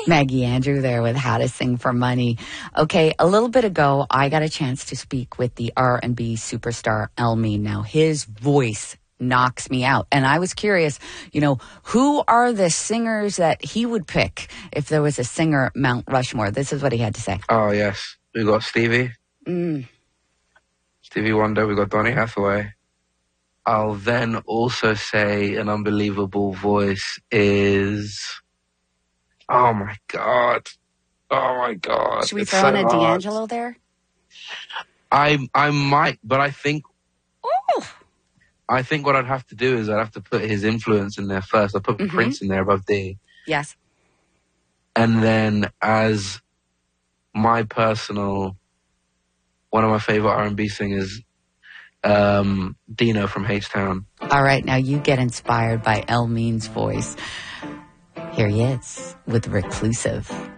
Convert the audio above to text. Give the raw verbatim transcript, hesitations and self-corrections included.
Maggie Andrew there with How to Sing for Money. Okay, a little bit ago, I got a chance to speak with the R and B superstar El Mean. Now, his voice knocks me out. And I was curious, you know, who are the singers that he would pick if there was a singer Mount Rushmore? This is what he had to say. Oh, yes. We got Stevie. Mm. Stevie Wonder. We got Donny Hathaway. I'll then also say an unbelievable voice is... Oh, my God. Oh, my God. Should we it's throw so in a hard. D'Angelo there? I I might, but I think... Ooh. I think what I'd have to do is I'd have to put his influence in there first. I'll put mm-hmm. Prince in there above D. Yes. And then as my personal... One of my favorite R and B singers, um, Dino from H-Town. All right, now you get inspired by El Mean's voice. Here he is with Reclusive.